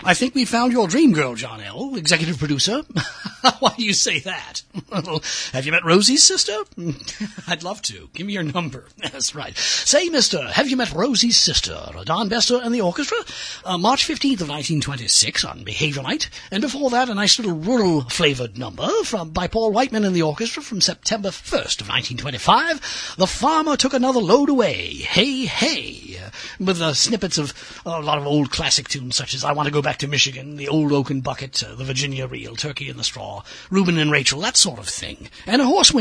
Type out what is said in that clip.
I think we found your dream girl, John L., executive producer. Why do you say that? Have you met Rosie's sister? I'd love to. Give me your number. That's right. Say, mister, have you met Rosie's sister, Don Bester and the orchestra? March 15th of 1926 on Behavior Night. And before that, a nice little rural-flavored number by Paul Whiteman and the orchestra from September 1st of 1925. The farmer took another load away. Hey, hey. With snippets of a lot of old classic tunes such as I Want to Go Back to Michigan, The Old Oaken Bucket, The Virginia Reel, Turkey in the Straw, Reuben and Rachel, that sort of thing. And a horse